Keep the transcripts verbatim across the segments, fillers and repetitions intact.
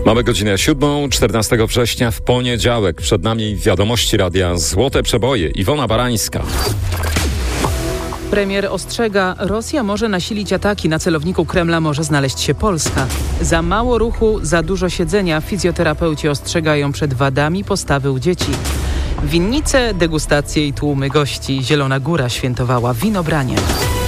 Mamy godzinę siódmą, czternastego września w poniedziałek. Przed nami wiadomości radia Złote Przeboje. Iwona Barańska. Premier ostrzega, Rosja może nasilić ataki, na celowniku Kremla może znaleźć się Polska. Za mało ruchu, za dużo siedzenia. Fizjoterapeuci ostrzegają przed wadami postawy u dzieci. Winnice, degustacje i tłumy gości. Zielona Góra świętowała winobranie.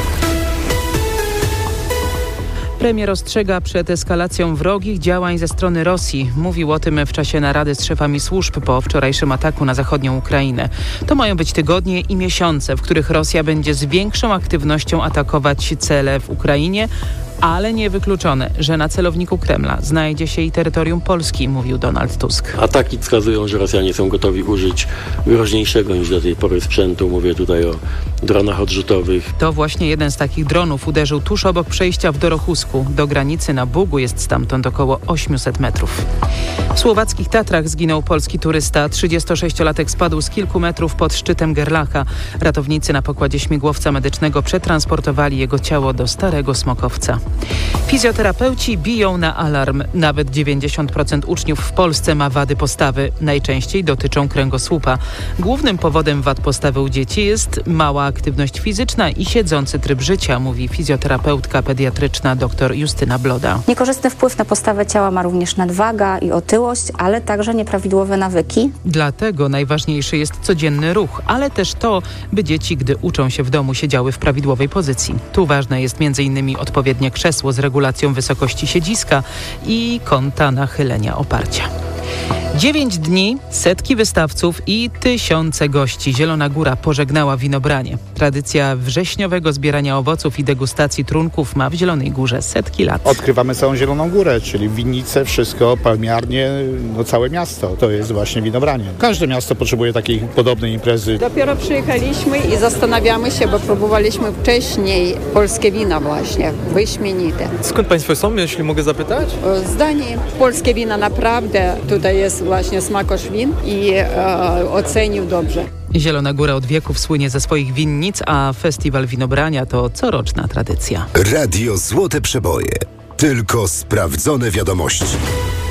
Premier ostrzega przed eskalacją wrogich działań ze strony Rosji. Mówił o tym w czasie narady z szefami służb po wczorajszym ataku na zachodnią Ukrainę. To mają być tygodnie i miesiące, w których Rosja będzie z większą aktywnością atakować cele w Ukrainie, ale niewykluczone, że na celowniku Kremla znajdzie się i terytorium Polski, mówił Donald Tusk. Ataki wskazują, że Rosjanie są gotowi użyć groźniejszego niż do tej pory sprzętu. Mówię tutaj o dronach odrzutowych. To właśnie jeden z takich dronów uderzył tuż obok przejścia w Dorochusku. Do granicy na Bugu jest stamtąd około osiemset metrów. W słowackich Tatrach zginął polski turysta. trzydziestosześciolatek spadł z kilku metrów pod szczytem Gerlacha. Ratownicy na pokładzie śmigłowca medycznego przetransportowali jego ciało do Starego Smokowca. Fizjoterapeuci biją na alarm. Nawet dziewięćdziesiąt procent uczniów w Polsce ma wady postawy. Najczęściej dotyczą kręgosłupa. Głównym powodem wad postawy u dzieci jest mała aktywność fizyczna i siedzący tryb życia, mówi fizjoterapeutka pediatryczna dr Justyna Bloda. Niekorzystny wpływ na postawę ciała ma również nadwaga i otyłość, ale także nieprawidłowe nawyki. Dlatego najważniejszy jest codzienny ruch, ale też to, by dzieci, gdy uczą się w domu, siedziały w prawidłowej pozycji. Tu ważne jest między innymi odpowiednie krzesło z regulacją wysokości siedziska i kąta nachylenia oparcia. Dziewięć dni, setki wystawców i tysiące gości. Zielona Góra pożegnała winobranie. Tradycja wrześniowego zbierania owoców i degustacji trunków ma w Zielonej Górze setki lat. Odkrywamy całą Zieloną Górę, czyli winnice, wszystko, palmiarnie, no całe miasto. To jest właśnie winobranie. Każde miasto potrzebuje takiej podobnej imprezy. Dopiero przyjechaliśmy i zastanawiamy się, bo próbowaliśmy wcześniej polskie wina właśnie, wyśmienite. Skąd Państwo są, jeśli mogę zapytać? Zdanie, polskie wina naprawdę, tutaj jest właśnie smakosz win i e, ocenił dobrze. Zielona Góra od wieków słynie ze swoich winnic, a festiwal winobrania to coroczna tradycja. Radio Złote Przeboje. Tylko sprawdzone wiadomości.